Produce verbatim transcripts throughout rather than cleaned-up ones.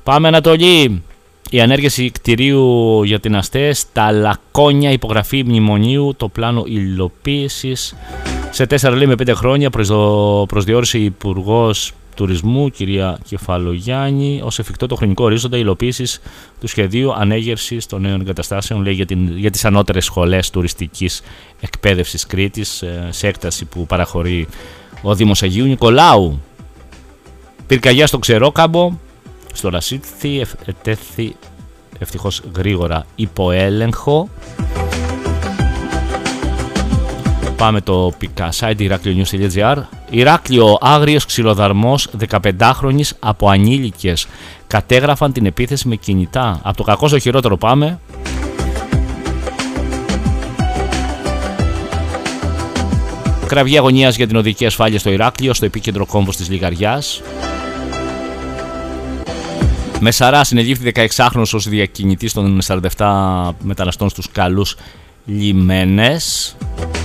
Πάμε Ανατολή. Η ανέργεια κτηρίου για την ΑΣΤΕ, τα Λακώνια, υπογραφή μνημονίου, το πλάνο υλοποίησης. Σε τέσσερα λέει με πέντε χρόνια προσδο... προσδιορίσε η Υπουργός Τουρισμού, κυρία Κεφαλογιάννη, ως εφικτό το χρονικό ορίζοντα υλοποίησης του σχεδίου ανέγερσης των νέων εγκαταστάσεων, λέει, για, την... για τις ανώτερες σχολές τουριστικής εκπαίδευσης Κρήτης, σε έκταση που παραχωρεί ο Δήμος Αγίου Νικολάου. Πυρκαγιά στο Ξερόκαμπο, στο Ρασίθι, ετέθη ευτυχώς γρήγορα υποέλεγχο. Πάμε το πικά site ηράκλειο.news.gr. Ηράκλειο, άγριος ξυλοδαρμός δεκαπεντάχρονης από ανήλικες κατέγραφαν την επίθεση με κινητά. Από το κακό στο χειρότερο πάμε. Κραυγή αγωνίας για την οδική ασφάλεια στο Ηράκλειο, στο επίκεντρο κόμβος της Λιγαριάς. Μεσαρά, συνελήφθη δεκαεξάχρονος ως διακινητής των σαράντα επτά μεταναστών στους καλούς λιμένες.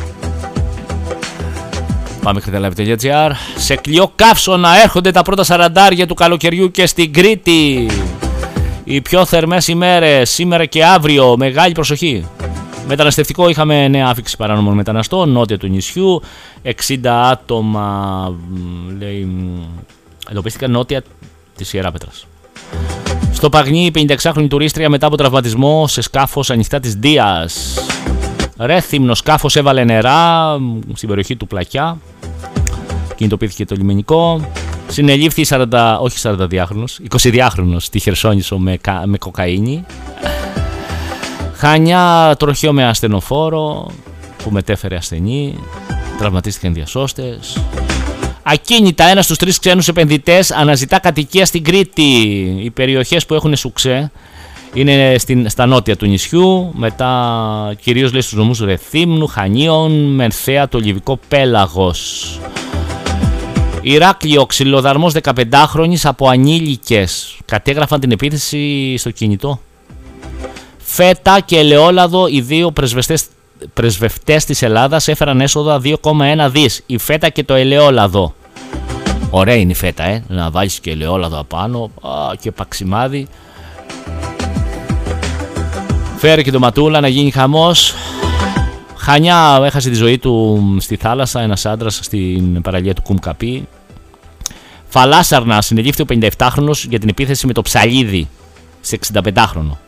Πάμε χρυδαλάβη.gr. Σε κλειό καύσωνα έρχονται τα πρώτα σαραντάρια του καλοκαιριού και στην Κρήτη. Οι πιο θερμές ημέρες σήμερα και αύριο. Μεγάλη προσοχή. Μεταναστευτικό, είχαμε νέα άφιξη παράνομων μεταναστών νότια του νησιού. εξήντα άτομα, λέει, εντοπίστηκαν νότια της Ιεράπετρας. Στο Παγνί, πενηνταεξάχρονη τουρίστρια μετά από τραυματισμό σε σκάφος ανοιχτά της Δίας. Ρέθυμνο σκάφος έβαλε νερά στην περιοχή του Πλακιά. Κινητοποιήθηκε το λιμενικό. Συνελήφθη σαράντα, όχι σαρανταδυάχρονος, εικοσιδυάχρονος στη Χερσόνησο με, με κοκαίνη. Χανιά, τροχαίο με ασθενοφόρο που μετέφερε ασθενή. Τραυματίστηκαν διασώστες. Ακίνητα, ένας στους τρεις ξένους επενδυτές αναζητά κατοικία στην Κρήτη. Οι περιοχές που έχουν σουξέ είναι στην, στα νότια του νησιού, μετά κυρίως, λέει, στους νομούς Ρεθύμνου, Χανίων, Μενθέα, το Λιβικό Πέλαγος. Ηράκλειο, ξυλοδαρμός δεκαπεντάχρονης από ανήλικες κατέγραφαν την επίθεση στο κινητό. Φέτα και ελαιόλαδο, οι δύο πρεσβευτές, πρεσβευτές της Ελλάδας έφεραν έσοδα δύο κόμμα ένα δις. Η φέτα και το ελαιόλαδο. Ωραία είναι η φέτα, ε, να βάλεις και ελαιόλαδο απάνω. Α, και παξιμάδι. Φέρε και το ματούλα να γίνει χαμός. Χανιά, έχασε τη ζωή του στη θάλασσα ένας άντρας στην παραλία του Κουμκαπή. Φαλάσσαρνα, συνελήφθη ο πενηνταεπτάχρονος για την επίθεση με το ψαλίδι σε εξηνταπεντάχρονο.